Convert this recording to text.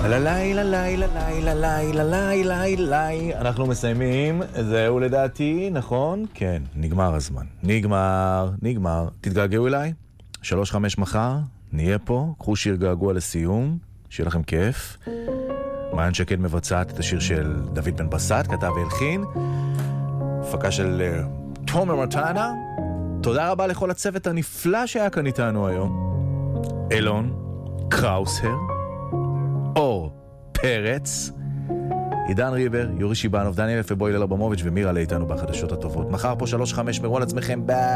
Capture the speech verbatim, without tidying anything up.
לילה, לילה, לילה, לילה, לילה, לילה. אנחנו מסיימים, זהו לדעתי, נכון? כן, נגמר הזמן. נגמר, נגמר. תתגעגעו אליי? שלוש חמש מחר, נהיה פה. קחו שיר געגוע לסיום, שיהיה לכם כיף. מעיין שקד מבצעת את השיר של דוד בן בסט, כתב והלחין. הפקה של uh, תומר מתנה. תודה רבה לכל הצוות הנפלא שהיה כאן איתנו היום. אלון קראוסר, אור פרץ, עידן ריבר, יורי שיבנוב, דניאל פבוילר בומוביץ' ומירה לאיתנו בחדשות הטובות. מחר פה שלוש חמש, מרו על עצמכם, ביי.